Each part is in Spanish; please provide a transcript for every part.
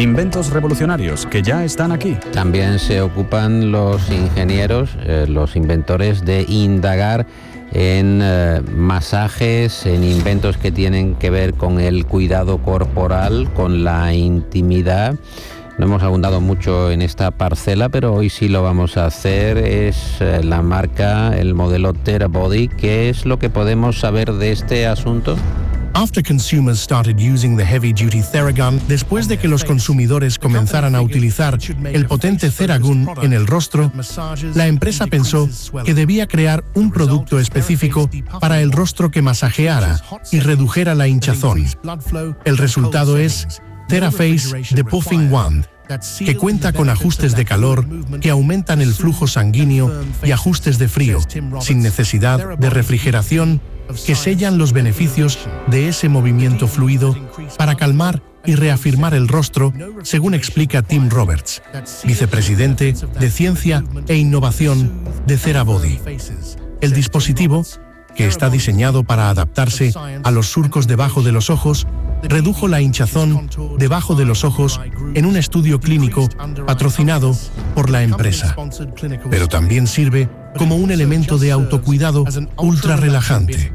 Inventos revolucionarios que ya están aquí. También se ocupan los ingenieros, los inventores, de indagar en masajes, en inventos que tienen que ver con el cuidado corporal, con la intimidad. No hemos abundado mucho en esta parcela, pero hoy sí lo vamos a hacer. Es la marca, el modelo Therabody. ¿Qué es lo que podemos saber de este asunto? After consumers started using the heavy-duty Theragun, después de que los consumidores comenzaran a utilizar el potente Theragun en el rostro, la empresa pensó que debía crear un producto específico para el rostro que masajeara y redujera la hinchazón. El resultado es TheraFace The Puffing Wand, que cuenta con ajustes de calor que aumentan el flujo sanguíneo y ajustes de frío, sin necesidad de refrigeración, que sellan los beneficios de ese movimiento fluido para calmar y reafirmar el rostro, según explica Tim Roberts, vicepresidente de Ciencia e Innovación de Therabody. El dispositivo, que está diseñado para adaptarse a los surcos debajo de los ojos, redujo la hinchazón debajo de los ojos en un estudio clínico patrocinado por la empresa. Pero también sirve como un elemento de autocuidado ultra relajante.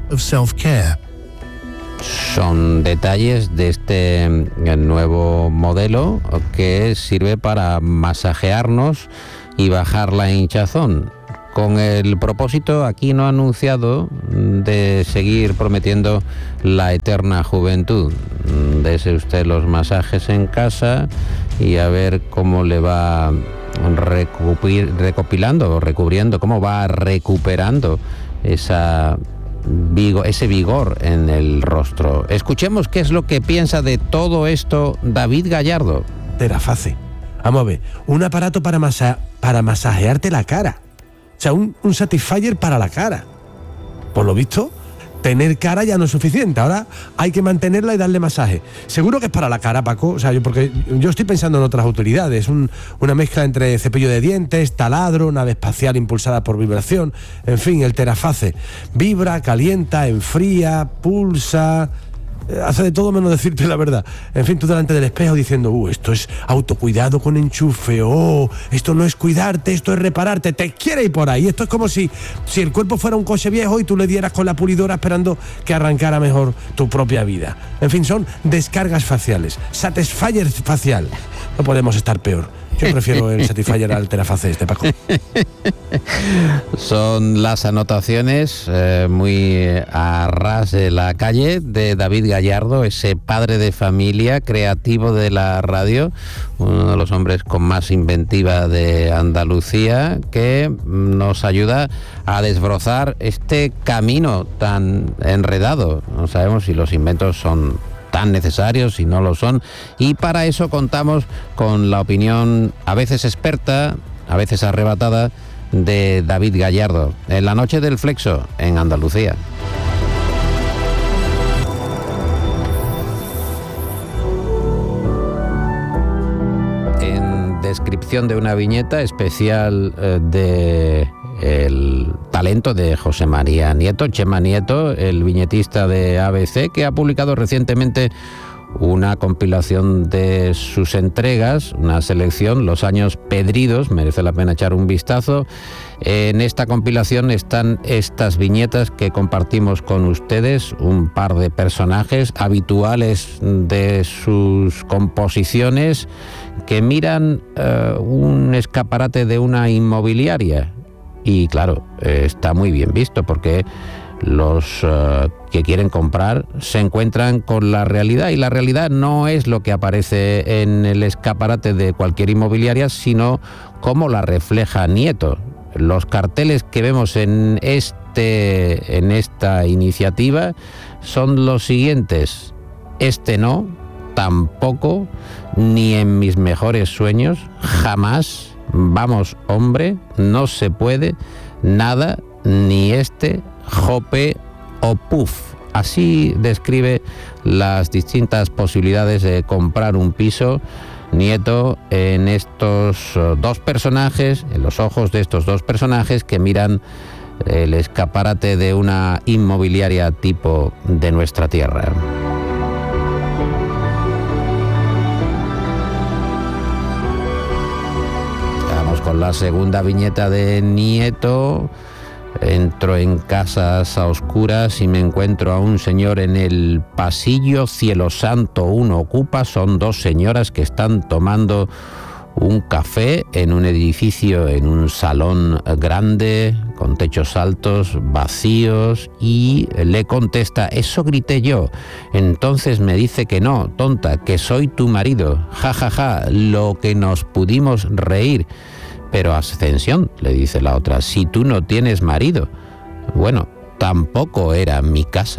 Son detalles de este nuevo modelo que sirve para masajearnos y bajar la hinchazón, con el propósito aquí no anunciado de seguir prometiendo la eterna juventud. Dese usted los masajes en casa y a ver cómo le va recubriendo, cómo va recuperando ese vigor en el rostro. Escuchemos qué es lo que piensa de todo esto David Gallardo. Theraface. Vamos a ver, un aparato para masajearte la cara. O sea, un Satisfyer para la cara. Por lo visto, tener cara ya no es suficiente. Ahora hay que mantenerla y darle masaje. Seguro que es para la cara, Paco. O sea, porque yo estoy pensando en otras utilidades. Una mezcla entre cepillo de dientes, taladro, nave espacial impulsada por vibración. En fin, el Theraface. Vibra, calienta, enfría, pulsa. Hace de todo menos decirte la verdad. En fin, tú delante del espejo diciendo, esto es autocuidado con enchufe, esto no es cuidarte, esto es repararte, te quiere ir por ahí. Esto es como si el cuerpo fuera un coche viejo y tú le dieras con la pulidora esperando que arrancara mejor tu propia vida. En fin, son descargas faciales, Satisfyer facial. No podemos estar peor. Yo prefiero el Satisfyer al Theraface Paco. Son las anotaciones muy a ras de la calle de David Gallardo, ese padre de familia, creativo de la radio, uno de los hombres con más inventiva de Andalucía, que nos ayuda a desbrozar este camino tan enredado. No sabemos si los inventos son tan necesarios, si no lo son, y para eso contamos con la opinión a veces experta, a veces arrebatada, de David Gallardo, en la noche del Flexo, en Andalucía. En descripción de una viñeta especial de el talento de José María Nieto, Chema Nieto, el viñetista de ABC, que ha publicado recientemente una compilación de sus entregas, una selección, Los años pedridos, merece la pena echar un vistazo. En esta compilación están estas viñetas que compartimos con ustedes, un par de personajes habituales de sus composiciones que miran un escaparate de una inmobiliaria. Y claro, está muy bien visto porque los que quieren comprar se encuentran con la realidad, y la realidad no es lo que aparece en el escaparate de cualquier inmobiliaria, sino cómo la refleja Nieto. Los carteles que vemos en esta iniciativa son los siguientes: este no, tampoco, ni en mis mejores sueños, jamás, vamos hombre, no se puede, nada, ni este, jope o puf. Así describe las distintas posibilidades de comprar un piso Nieto en estos dos personajes, en los ojos de estos dos personajes que miran el escaparate de una inmobiliaria tipo de nuestra tierra. Con la segunda viñeta de Nieto, entro en casas a oscuras y me encuentro a un señor en el pasillo. Cielo santo, uno ocupa. Son dos señoras que están tomando un café en un edificio, en un salón grande, con techos altos, vacíos, y le contesta: eso grité yo. Entonces me dice que no, tonta, que soy tu marido. Ja, ja, ja, lo que nos pudimos reír. Pero Ascensión, le dice la otra, si tú no tienes marido. Bueno, tampoco era mi casa.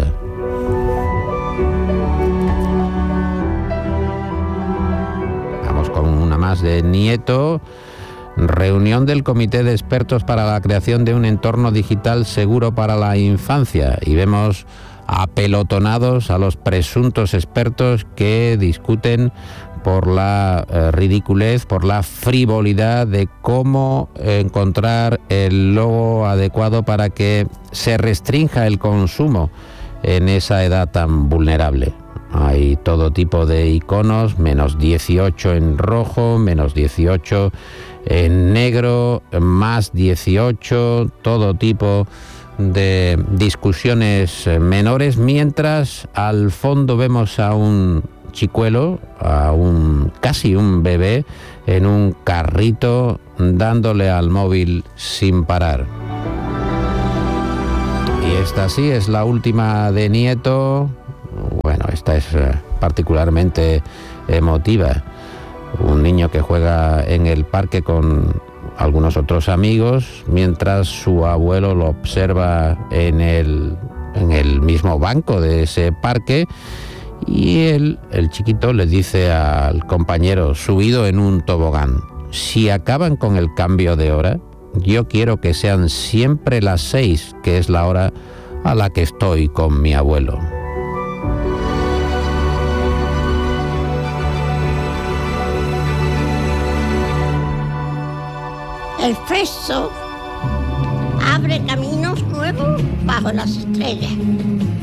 Vamos con una más de Nieto. Reunión del Comité de Expertos para la creación de un entorno digital seguro para la infancia. Y vemos apelotonados a los presuntos expertos que discuten por la ridiculez, por la frivolidad de cómo encontrar el logo adecuado para que se restrinja el consumo en esa edad tan vulnerable. Hay todo tipo de iconos, menos 18 en rojo, menos 18 en negro, más 18, todo tipo de discusiones menores, mientras al fondo vemos a un chicuelo, a casi un bebé, en un carrito dándole al móvil sin parar. Y esta sí es la última de Nieto. Bueno, esta es particularmente emotiva. Un niño que juega en el parque con algunos otros amigos, mientras su abuelo lo observa en el mismo banco de ese parque. Y el chiquito le dice al compañero, subido en un tobogán: si acaban con el cambio de hora, yo quiero que sean siempre las 6, que es la hora a la que estoy con mi abuelo. El fresco abre caminos nuevos bajo las estrellas.